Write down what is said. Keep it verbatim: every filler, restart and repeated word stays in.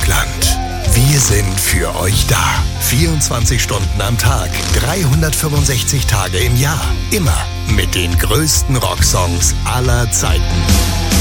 Deutschland. Wir sind für euch da. vierundzwanzig Stunden am Tag, dreihundertfünfundsechzig Tage im Jahr. Immer mit den größten Rocksongs aller Zeiten.